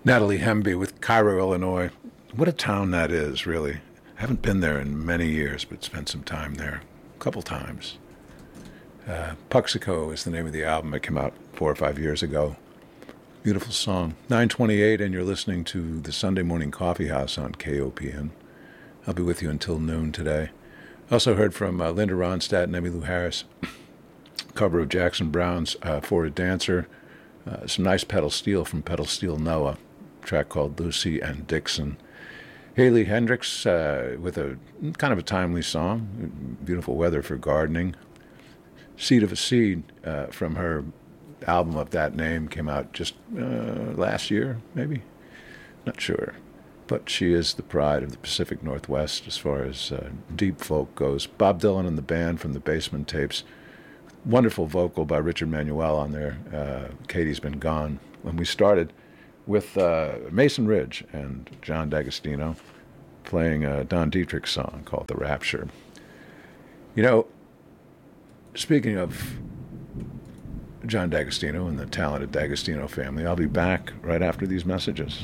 Natalie Hemby with Cairo, Illinois. What a town that is, really. I haven't been there in many years, but spent some time there. A couple times. Puxico is the name of the album. It came out 4 or 5 years ago. Beautiful song. 9:28, and you're listening to the Sunday Morning Coffee House on KOPN. I'll be with you until noon today. Also heard from Linda Ronstadt and Emmylou Harris. Cover of Jackson Browne's For a Dancer. Some nice pedal steel from Pedal Steel Noah. Track called Lucy and Dixon. Haley Hendricks with a kind of a timely song. Beautiful weather for gardening. Seed of a Seed from her album of that name came out just last year, maybe? Not sure. But she is the pride of the Pacific Northwest as far as deep folk goes. Bob Dylan and the band from the Basement Tapes. Wonderful vocal by Richard Manuel on there. Katie's Been Gone. When we started with Mason Ridge and John D'Agostino playing a Don Dietrich song called The Rapture. You know, speaking of John D'Agostino and the talented D'Agostino family, I'll be back right after these messages.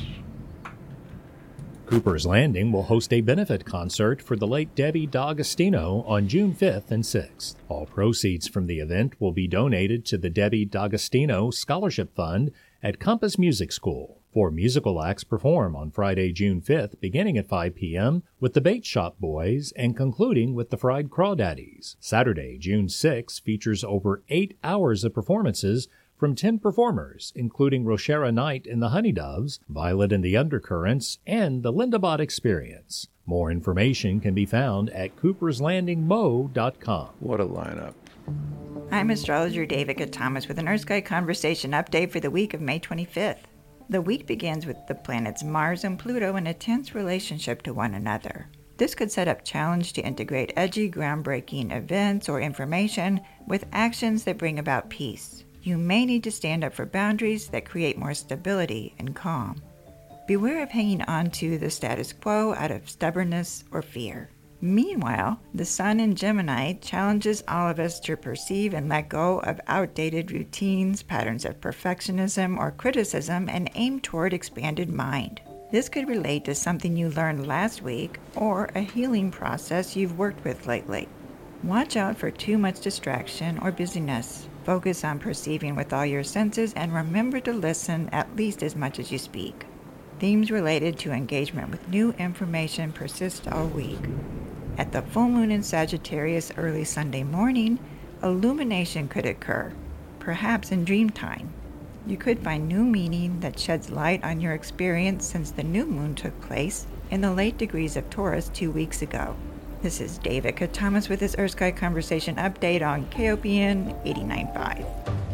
Cooper's Landing will host a benefit concert for the late Debbie D'Agostino on June 5th and 6th. All proceeds from the event will be donated to the Debbie D'Agostino Scholarship Fund at Compass Music School. 4 musical acts perform on Friday, June 5th, beginning at 5 p.m. with the Bait Shop Boys and concluding with the Fried Crawdaddies. Saturday, June 6th, features over 8 hours of performances from 10 performers, including Roshara Knight and the Honeydoves, Violet and the Undercurrents, and the Linda Bott Experience. More information can be found at cooperslandingmo.com. What a lineup. I'm astrologer Davica Thomas with an Earth Sky Conversation update for the week of May 25th. The week begins with the planets Mars and Pluto in a tense relationship to one another. This could set up challenge to integrate edgy, groundbreaking events or information with actions that bring about peace. You may need to stand up for boundaries that create more stability and calm. Beware of hanging on to the status quo out of stubbornness or fear. Meanwhile, the Sun in Gemini challenges all of us to perceive and let go of outdated routines, patterns of perfectionism or criticism, and aim toward expanded mind. This could relate to something you learned last week or a healing process you've worked with lately. Watch out for too much distraction or busyness. Focus on perceiving with all your senses and remember to listen at least as much as you speak. Themes related to engagement with new information persist all week. At the full moon in Sagittarius early Sunday morning, illumination could occur, perhaps in dream time. You could find new meaning that sheds light on your experience since the new moon took place in the late degrees of Taurus 2 weeks ago. This is Davica Thomas with his Earth Sky Conversation update on KOPN 89.5.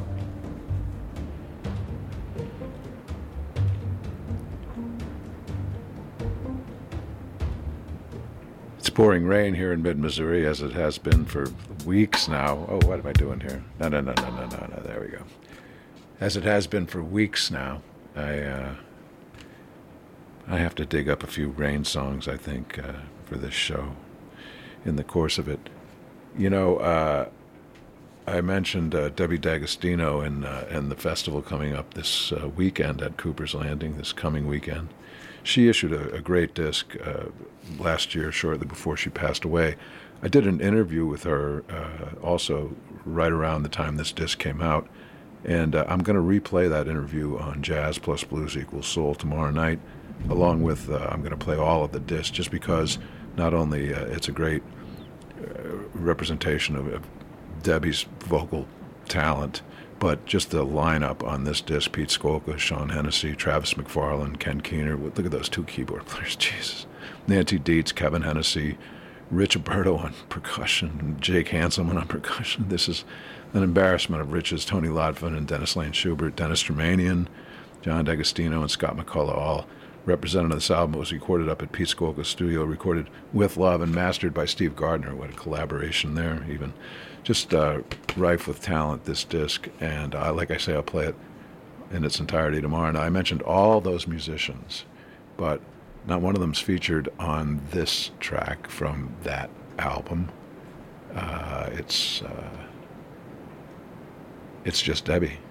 It's pouring rain here in mid-Missouri, as it has been for weeks now. Oh, what am I doing here? No. There we go. As it has been for weeks now. I have to dig up a few rain songs, I think, for this show in the course of it. You know, I mentioned Debbie D'Agostino and the festival coming up this weekend at Cooper's Landing, this coming weekend. She issued a great disc last year, shortly before she passed away. I did an interview with her also right around the time this disc came out, and I'm going to replay that interview on Jazz Plus Blues Equals Soul tomorrow night, along with I'm going to play all of the discs, just because not only it's a great representation of Debbie's vocal talent, but just the lineup on this disc: Pete Skolka, Sean Hennessy, Travis McFarland, Ken Keener. Look at those 2 keyboard players, Jesus. Nancy Dietz, Kevin Hennessy, Rich Alberto on percussion, and Jake Hanselman on percussion. This is an embarrassment of riches. Tony Lodvin and Dennis Lane Schubert, Dennis Germanian, John D'Agostino, and Scott McCullough all represented on this album. It was recorded up at Pete Skolka's studio, recorded with love, and mastered by Steve Gardner. What a collaboration there, even. Just rife with talent, this disc. And like I say, I'll play it in its entirety tomorrow. Now, I mentioned all those musicians, but not one of them's featured on this track from that album. It's just Debbie.